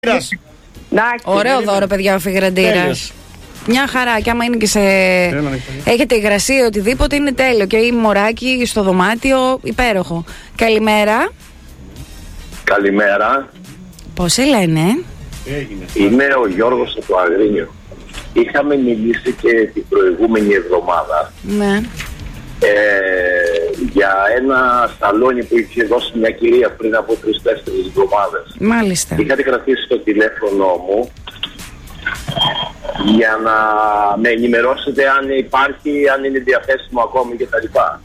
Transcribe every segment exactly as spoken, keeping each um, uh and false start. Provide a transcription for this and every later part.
Εντάξει. Ωραίο δώρο, παιδιά, ο αφιγραντήρας. Μια χαρά. Και άμα είναι και σε. Έχετε υγρασία, οτιδήποτε είναι τέλειο. Και ή μωράκι στο δωμάτιο, υπέροχο. Καλημέρα. Καλημέρα. Πώς σε λένε? Είμαι ο Γιώργος από το Αγρίνιο. Είχαμε μιλήσει και την προηγούμενη εβδομάδα. Ναι. Ε, για ένα σαλόνι που είχε δώσει μια κυρία πριν από τρεις-τέσσερις εβδομάδες. Μάλιστα. Είχατε κρατήσει το τηλέφωνο μου για να με ενημερώσετε αν υπάρχει, αν είναι διαθέσιμο ακόμη κτλ.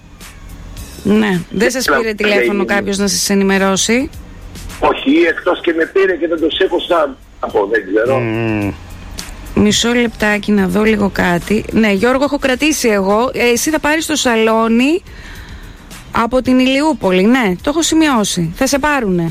Ναι. Δεν σας πήρε τηλέφωνο κάποιος να σας ενημερώσει? Όχι, εκτός και με πήρε και δεν το σήκωσα. Από, δεν ξέρω. Mm. Μισό λεπτάκι να δω λίγο κάτι. Ναι, Γιώργο, έχω κρατήσει εγώ. Ε, εσύ θα πάρεις το σαλόνι από την Ηλιούπολη. Ναι, το έχω σημειώσει. Θα σε πάρουνε.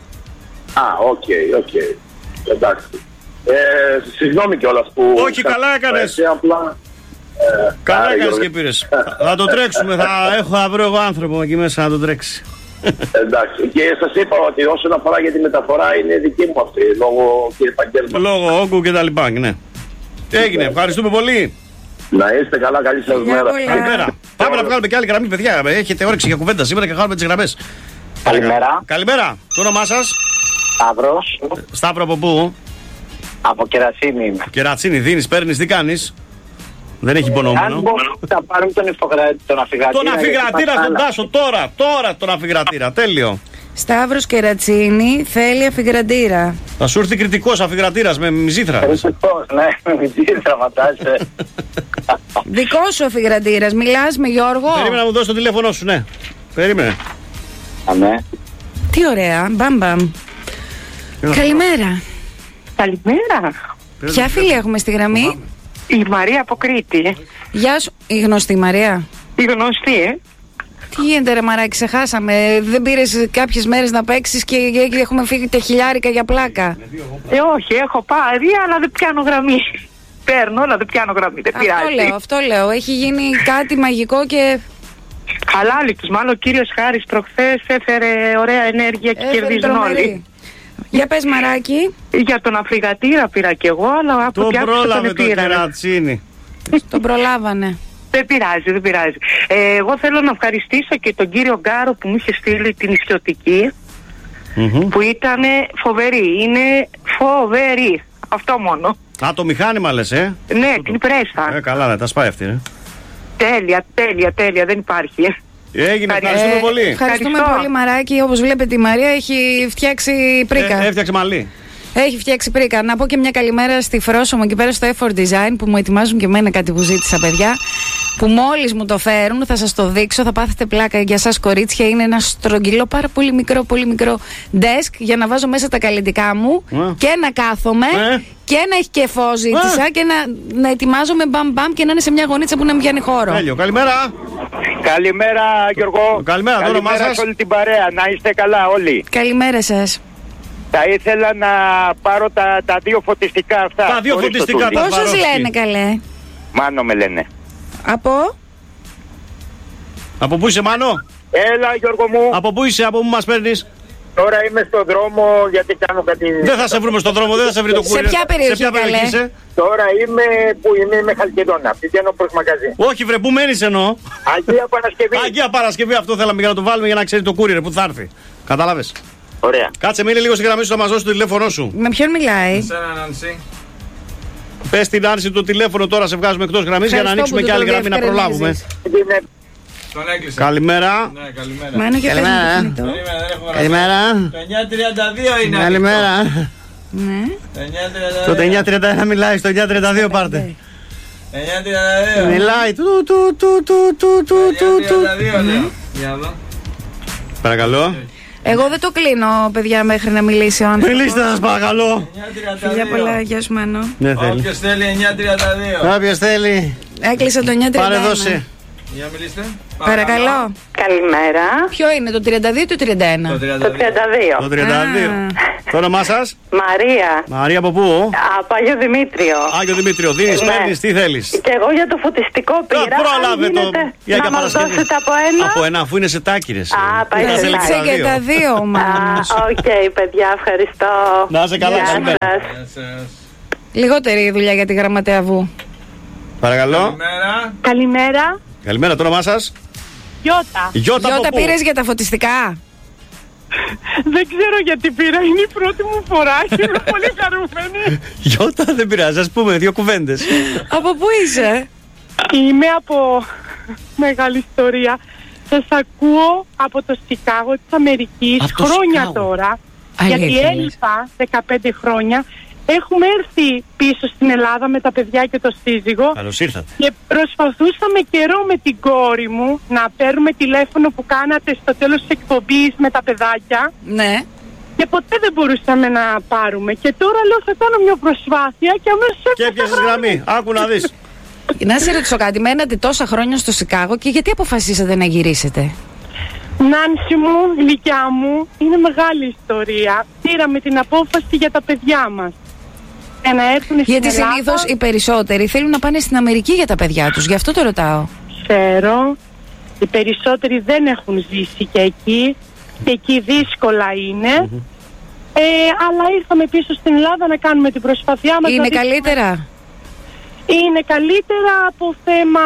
Α, οκ, okay, οκ. Okay. Εντάξει. Ε, συγγνώμη κιόλας που... Όχι, καλά έκανες. Ε, απλά... Ε, καλά έκανες και πήρες. Θα το τρέξουμε. Θα έχω αύριο εγώ άνθρωπο εκεί μέσα να το τρέξει. Εντάξει. Και σας είπα ότι όσον αφορά για τη μεταφορά είναι δική μου αυτή. Λόγω και επαγγέλματος. Λόγω όγκου και τα λοιπά, ναι. Έγινε, ευχαριστούμε πολύ. Να είστε καλά, καλή σας μέρα. Καλημέρα. Πάμε να βγάλουμε και άλλη γραμμή, παιδιά. Έχετε όρεξη για κουβέντα σήμερα και χάνουμε τις γραμμές. Καλημέρα. Καλημέρα. Το όνομά σας? Σταύρος. Σταύρο, από πού? Από Κερατσίνη είμαι. Κερατσίνη, δίνεις, παίρνεις, τι κάνεις? Δεν έχει υπονοούμενο. Αν μπορούμε να πάρουμε τον, υφογρα... τον αφιγρατήρα. Τον αφιγρατήρα στον Τάσο τώρα, τώρα τον αφιγρατήρα, τέλειο. Σταύρος Κερατσίνη θέλει αφιγραντήρα. Θα σου έρθει κριτικός αφιγρατήρας με μυζήθρα. Κριτικός, ναι, με μυζήθρα ματάσαι. Δικός σου αφιγραντήρας, μιλάς με Γιώργο? Περίμενα να μου δώσει το τηλέφωνο σου, ναι. Περίμενε. Α, ναι. Τι ωραία, μπαμ μπαμ. Καλημέρα. Καλημέρα. Ποια φίλη έχουμε στη γραμμή? Η Μαρία από Κρήτη. Γεια σου. Η γνωστή Μαρία. Η γνωστή, ε. Τι γίνεται ρε μαράκι, ξεχάσαμε. Δεν πήρες κάποιες μέρες να παίξεις και έχουμε φύγει τα χιλιάρικα για πλάκα? Ε, όχι, έχω πάρει, αλλά δεν πιάνω γραμμή. Παίρνω, αλλά δεν πιάνω γραμμή. Δεν πειράζει. Αυτό λέω, αυτό λέω. Έχει γίνει κάτι μαγικό και... Χαλάληκτος. Μάλλον ο κύριος Χάρης προχθές έφερε ωραία ενέργεια και κερδίζουν όλοι. Για πες μαράκι. Για τον αφιγατήρα πήρα κι εγώ, αλλά από τον πρόλαβε το Κερατσίνη. Τον προλάβανε. Δεν πειράζει, δεν πειράζει. Ε, εγώ θέλω να ευχαριστήσω και τον κύριο Γκάρο που μου είχε στείλει την Ισιωτική, mm-hmm. που ήταν φοβερή. Είναι φοβερή. Αυτό μόνο. Α, το μηχάνημα λες, ε? Ναι, το, την πρέστα. Ε, καλά, ναι, τα σπάει αυτή, ε. Τέλεια, τέλεια, τέλεια, δεν υπάρχει. Έγινε, ευχαριστούμε ε, πολύ. Ευχαριστούμε Ευχαριστώ. πολύ μαράκι. Όπως βλέπετε η Μαρία έχει φτιάξει πρίκα. Ε, έφτιαξε μαλλί. Έχει φτιάξει πρίκα. Να πω και μια καλημέρα στη Φρόσωμο εκεί πέρα στο Effort Design που μου ετοιμάζουν και εμένα κάτι που ζήτησα, παιδιά. Που μόλις μου το φέρουν, θα σας το δείξω, θα πάθετε πλάκα για σας κορίτσια. Είναι ένα στρογγυλό, πάρα πολύ μικρό, πολύ μικρό desk για να βάζω μέσα τα καλλιτικά μου ε. και να κάθομαι ε. και να έχει κεφό ζήτησα ε. και να, να ετοιμάζομαι μπαμ μπαμ και να είναι σε μια γωνίτσα που να μην πιάνει χώρο. Τέλειο, καλημέρα. Καλημέρα Γιώργο. Καλημέρα, το όνομά σας? Καλημέρα σε όλη την παρέα, να είστε καλά όλοι. Καλημέρα σας. Θα ήθελα να πάρω τα, τα δύο φωτιστικά αυτά. Τα δύο φωτιστικά τα πώς σας λένε καλέ? Μάνο με λένε. Από? Από πού είσαι Μάνο? Έλα Γιώργο μου. Από πού είσαι, από πού μας παίρνεις? Τώρα είμαι στον δρόμο γιατί κάνω κάτι... Δεν θα σε βρούμε στον δρόμο, δεν θα σε βρει το κούρι. Σε ποια περιοχή, σε ποια περιοχή είσαι? Τώρα είμαι που είμαι με Χαλκιδόνα, πηγαίνω προς μαγαζί. Όχι βρε, πού μένεις εννοώ? Αγία Παρασκευή. Αγία Παρασκευή, αυτό θέλαμε για να το βάλουμε για να ξέρει το κούρι που θα έρθει. Κατάλαβες? Ωραία. Κάτσε, μείνε λίγο στη γραμμή σου, θα μας δώσει το τηλέφωνο σου. Με ποιον μιλάει? Σε έναν Νάνση. Πες στην Άνση το τηλέφωνο τώρα, σε βγάζουμε εκτός γραμμής για να ανοίξουμε και άλλη γραμμή να προλάβουμε. Τον έκλεισα. Καλημέρα. Ναι, καλημέρα. Μάνο και καλημέρα. Καλημέρα. Περίμενε, δεν έχω Καλημέρα. Το εννιά τριάντα δύο είναι. Καλημέρα. Ναι. Το εννιά τριάντα δύο. Το εννιά τριάντα ένα μιλάει, στο εννιά τριάντα δύο πάρτε. εννιά τριάντα δύο. Μιλάει. Του του του του του του του. εννιά τριάντα δύο λέω. Για να δω. Παρακαλώ. Εγώ δεν το κλείνω, παιδιά, μέχρι να μιλήσει ο άνθρωπος. Μιλήστε σας παρακαλώ. Φιλιά πολλά, γεια σου Μάνο. Όποιος θέλει εννιά τριάντα δύο. Όποιος θέλει. Έκλεισα το εννιά τριάντα ένα. Πάρε δώσε. Για μιλήστε. Παρακαλώ. Καλημέρα. Ποιο είναι, το τριάντα δύο ή το τριάντα ένα? Το Το τριάντα δύο. τριάντα δύο. Το τριάντα δύο. Το όνομά σας? Μαρία. Μαρία από πού? Από Άγιο Δημήτριο. Άγιο Δημήτριο, δίνεις, Ναι. παίρνεις, τι θέλεις? Και εγώ για το φωτιστικό πήρα. Πρόλαβε αν το. γίνεται Για να για μας Παρασκευή. δώσετε από ένα. Από ένα, αφού είναι σε τάκυρες. Α, πάει Δεν σε θέλει τάκη. Και τα δύο, Α, μάλλον. οκ, παιδιά, ευχαριστώ. Να είσαι καλά, Γεια καλημέρα. σας. Γεια σας. Λιγότερη δουλειά για τη γραμματέα Βου. Παρακαλώ. Καλημέρα. Καλημέρα. Καλημέρα, το όνομά σας? Γιώτα. Γιώτα από Γιώτα, πού? πήρες για τα φωτιστικά? Δεν ξέρω γιατί πήρα, είναι η πρώτη μου φορά και είμαι πολύ χαρούμενη. Γιώτα, δεν πειράζει, ας πούμε δύο κουβέντες. Από πού είσαι? Είμαι από μεγάλη ιστορία. Σας ακούω από το Σικάγο της Αμερικής Από το χρόνια Σικάγο. τώρα. Αλήθεια, Γιατί λες? έλειπα δεκαπέντε χρόνια. Έχουμε έρθει πίσω στην Ελλάδα με τα παιδιά και το σύζυγο. Καλώς ήρθατε. Και προσπαθούσαμε καιρό με την κόρη μου να παίρνουμε τηλέφωνο που κάνατε στο τέλος της εκπομπής με τα παιδάκια. Ναι. Και ποτέ δεν μπορούσαμε να πάρουμε. Και τώρα λέω θα κάνω μια προσπάθεια και αμέσως Και έπιασες γραμμή, άκου να δεις. Να σε ρωτήσω κάτι, μένατε τόσα χρόνια στο Σικάγο και γιατί αποφασίσατε να γυρίσετε? Νάνση μου, γλυκιά μου, είναι μεγάλη ιστορία. Πήραμε την απόφαση για τα παιδιά μας. Για να έρθουν στην Γιατί Ελλάδα. συνήθως οι περισσότεροι θέλουν να πάνε στην Αμερική για τα παιδιά τους, γι' αυτό το ρωτάω. Ξέρω, οι περισσότεροι δεν έχουν ζήσει και εκεί. Και εκεί δύσκολα είναι. Ε, αλλά ήρθαμε πίσω στην Ελλάδα να κάνουμε την προσπάθειά μας. Είναι να δείξουμε- καλύτερα? Είναι καλύτερα από θέμα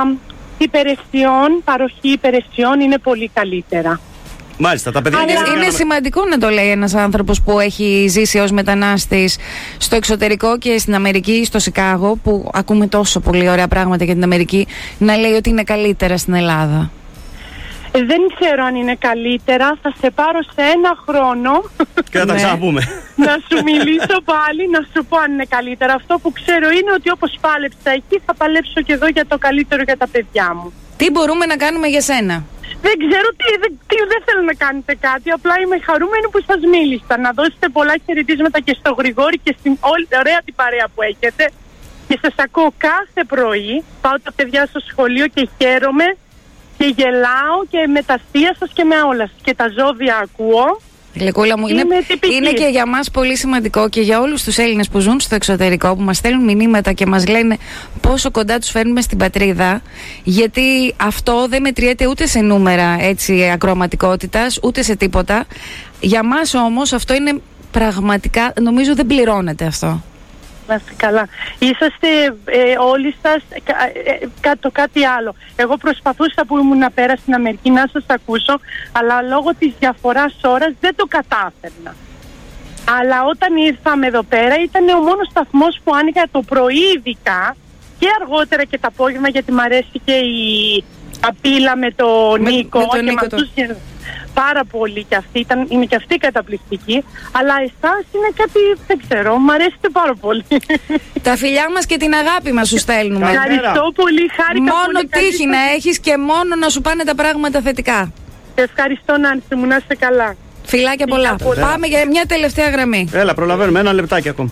υπηρεσιών, παροχή υπηρεσιών είναι πολύ καλύτερα. Μάλιστα, τα παιδιά Αλλά- είναι Είναι κάναμε- σημαντικό να το λέει ένας άνθρωπος που έχει ζήσει ως μετανάστης στο εξωτερικό και στην Αμερική ή στο Σικάγο, που ακούμε τόσο πολύ ωραία πράγματα για την Αμερική, να λέει ότι είναι καλύτερα στην Ελλάδα. Ε, δεν ξέρω αν είναι καλύτερα, θα σε πάρω σε ένα χρόνο Και θα τα Ναι. ξαναπούμε. να σου μιλήσω πάλι, να σου πω αν είναι καλύτερα. Αυτό που ξέρω είναι ότι όπως πάλεψα εκεί θα παλέψω και εδώ για το καλύτερο για τα παιδιά μου. Τι μπορούμε να κάνουμε για σένα? Δεν ξέρω τι, δεν, τι, δεν θέλω να κάνετε κάτι. Απλά είμαι χαρούμενη που σας μίλησα. Να δώσετε πολλά χαιρετίσματα και στο Γρηγόρη και στην όλη ωραία την παρέα που έχετε. Και σας ακούω κάθε πρωί. Πάω τα παιδιά στο σχολείο και χαίρομαι και γελάω και με τα αστεία σας και με όλα σας. Και τα ζώδια ακούω. Γλυκούλα μου, είναι, Είμαι τυπική. είναι και για μας πολύ σημαντικό και για όλους τους Έλληνες που ζουν στο εξωτερικό, που μας στέλνουν μηνύματα και μας λένε πόσο κοντά τους φέρνουμε στην πατρίδα, γιατί αυτό δεν μετριέται ούτε σε νούμερα έτσι ακροαματικότητας, ούτε σε τίποτα. Για μας όμως αυτό είναι πραγματικά, νομίζω δεν πληρώνεται αυτό. Να είστε καλά. Είσαστε ε, όλοι σας κα, ε, κα, το κάτι άλλο. Εγώ προσπαθούσα που ήμουν να πέρα στην Αμερική να σας ακούσω, αλλά λόγω της διαφοράς ώρας δεν το κατάφερνα. Αλλά όταν ήρθαμε εδώ πέρα ήταν ο μόνος σταθμός που άνοιγα το πρωί ειδικά και αργότερα και το απόγευμα, γιατί μου αρέσει και η απίλα με τον Με- Νίκο με τον και Νίκο με αυτούς και- πάρα πολύ και αυτή ήταν, είναι και αυτή καταπληκτική, αλλά εσάς είναι κάτι, δεν ξέρω, μου αρέσετε πάρα πολύ. Τα φιλιά μας και την αγάπη μας σου στέλνουμε. Καλημέρα. Ευχαριστώ πολύ, χάρηκα Μόνο πολύ. καλή τύχη σας- να έχεις και μόνο να σου πάνε τα πράγματα θετικά. Ευχαριστώ, Νάνση μου, να είστε καλά. Φιλάκια πολλά. πολλά. Πάμε για μια τελευταία γραμμή. Έλα, προλαβαίνουμε ένα λεπτάκι ακόμα.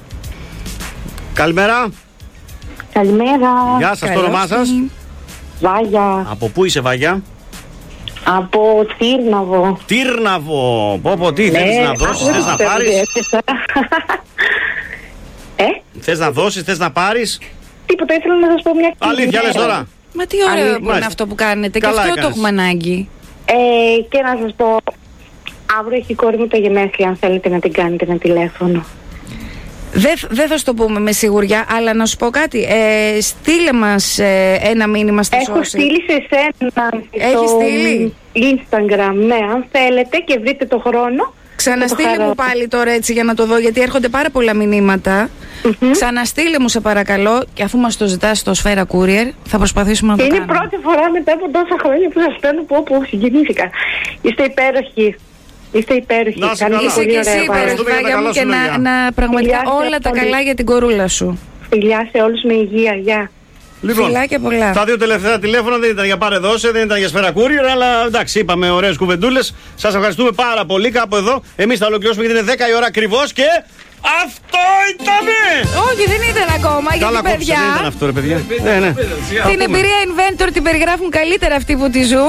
Καλημέρα. Καλημέρα. Γεια σας, το όνομά σας? Βάγια. Από πού είσαι, Βαγιά? Από Τύρναβο. Τύρναβο. Πω πω, τι Ναι, θέλεις να δώσεις, θες να πάρεις? Ε, Θες να δώσεις, θες να πάρεις? τίποτα, ήθελα να σας πω μια Αλήθεια λες τώρα? Μα τι ωραίο Αλήθεια. που είναι Μάλιστα. αυτό που κάνετε. Καλά και αυτό έκανες. το έχουμε ανάγκη. Ε, και να σας πω, αύριο έχει η κόρη μου τα γενέθλια, αν θέλετε να την κάνετε ένα τηλέφωνο. Δεν δεν θα σου το πούμε με σιγουριά, αλλά να σου πω κάτι. Ε, στείλε μας ε, ένα μήνυμα στο Έχω social. στείλει σε εσένα Έχεις στο στείλει? Instagram, ναι, αν θέλετε και βρείτε το χρόνο. Ξαναστείλε θα το μου χαρώ. πάλι τώρα έτσι για να το δω, γιατί έρχονται πάρα πολλά μηνύματα. Μμμ. Ξαναστείλε μου σε παρακαλώ, και αφού μας το ζητάς στο Σφαίρα Courier, θα προσπαθήσουμε να Και το είναι η κάνουμε. πρώτη φορά μετά από τόσα χρόνια που σας παίρνω που όπου συγκινήθηκα. Είστε υπέροχοι. Είστε υπέροχοι. Να είσαι Κάνετε καλά. Είσαι πολύ και ωραία εσύ παρέα. Ευχαριστούμε για τα υπέροχη, καλά μου, και σου να, λόγια. να πραγματικά Φιλιά σε όλα τα πολύ. καλά για την κορούλα σου. Φιλιά σε όλους με υγεία. Γεια. Λοιπόν, Φιλάκια πολλά. τα δύο τελευταία τηλέφωνα δεν ήταν για πάρε δώσε, δεν ήταν για Σφαίρα Courier, αλλά εντάξει, είπαμε ωραίες κουβεντούλες. Σας ευχαριστούμε πάρα πολύ κάπου εδώ. Εμείς θα ολοκληρώσουμε γιατί είναι δέκα η ώρα ακριβώς και αυτό ήτανε! Όχι, δεν ήταν ακόμα, γιατί Καλά κόψε, παιδιά. δεν ήταν αυτό ρε παιδιά. Ναι, ναι. Την εμπειρία Inventor την περιγράφουν καλύτερα αυτοί που τη ζουν.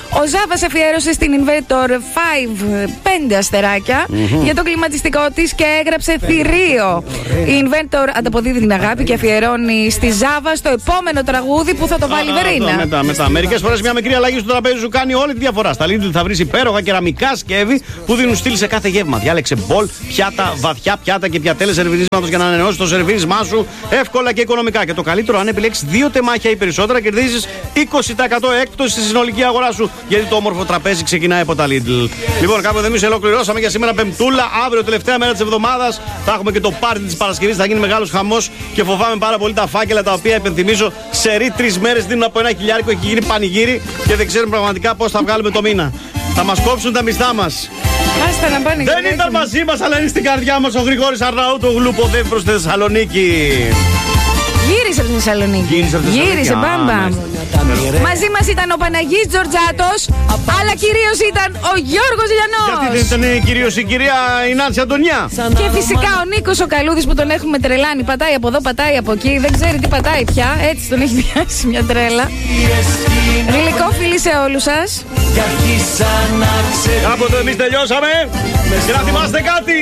Ο Ζάβας αφιέρωσε στην Inventor πέντε αστεράκια mm-hmm. για το κλιματιστικό της και έγραψε θηρίο. Η Inventor ανταποδίδει την αγάπη και αφιερώνει στη Ζάβα στο επόμενο τραγούδι που θα το βάλει η Βερίνα. Μετά, μετά. Μερικές φορές μια μικρή αλλαγή στο τραπέζι σου κάνει όλη τη διαφορά. Στα Lidl θα βρεις υπέροχα κεραμικά σκεύη που δίνουν στυλ σε κάθε γεύμα. Διάλεξε μπολ, πιάτα, βαθιά πιάτα και πιατέλες σερβιρίσματος για να ανανεώσεις το σερβίρισμά σου εύκολα και οικονομικά. Και το καλύτερο, αν επιλέξεις δύο τεμάχια ή περισσότερα, κερδίζεις είκοσι τοις εκατό έκπτωση στη συνολική αγορά σου. Γιατί το όμορφο τραπέζι ξεκινάει από τα Lidl. Λοιπόν, κάπου εδώ εμείς ολοκληρώσαμε για σήμερα Πεμπτούλα. Αύριο, τελευταία μέρα της εβδομάδας, θα έχουμε και το πάρτι της Παρασκευής. Θα γίνει μεγάλος χαμός και φοβάμαι πάρα πολύ τα φάκελα τα οποία υπενθυμίζω σε ρί τρεις μέρες δίνουν από ένα χιλιάρικο. Έχει γίνει πανηγύρι και δεν ξέρουμε πραγματικά πώς θα βγάλουμε το μήνα. Θα μας κόψουν τα μισθά μας. Άστα να πάνε. Δεν ήταν μαζί μας, αλλά είναι στην καρδιά μας ο Γρηγόρης Αρναούτογλου που οδεύει προς τη Θεσσαλονίκη. Γύρισε από τη Θεσσαλονίκη. Γύρισε από τη Θεσσαλονίκη. Γύρισε, μπαμπαμ. Μαζί μας ήταν ο Παναγής Τζορτζάτος, αλλά κυρίως ήταν ο Γιώργος Λιανός. Γιατί δεν ήταν κυρίως η κυρία η Νάνση Αντωνιά. Και φυσικά ο Νίκος ο Καλούδης που τον έχουμε τρελάνει. Πατάει από εδώ, πατάει από εκεί. Δεν ξέρει τι πατάει πια. Έτσι τον έχει πιάσει μια τρέλα. Γλυκό φιλί σε όλους σας. Κάποτε εμείς τελειώσαμε. Και να θυμάστε κάτι.